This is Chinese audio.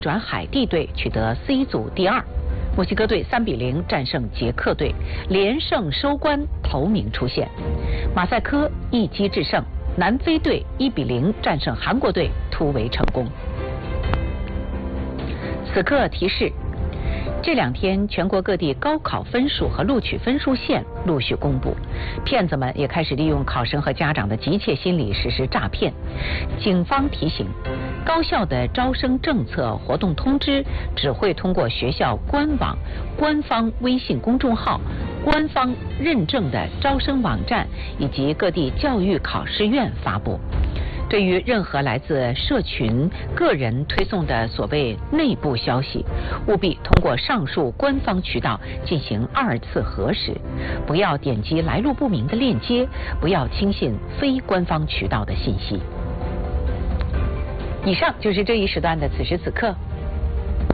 转海地队取得 C 组第2。墨西哥队3-0战胜捷克队，连胜收官，头名出现。马赛科一击制胜，南非队1-0战胜韩国队，突围成功。此刻提示。这2天，全国各地高考分数和录取分数线陆续公布，骗子们也开始利用考生和家长的急切心理实施诈骗。警方提醒，高校的招生政策活动通知只会通过学校官网、官方微信公众号、官方认证的招生网站以及各地教育考试院发布。对于任何来自社群、个人推送的所谓内部消息，务必通过上述官方渠道进行2次核实，不要点击来路不明的链接，不要轻信非官方渠道的信息。以上就是这一时段的此时此刻。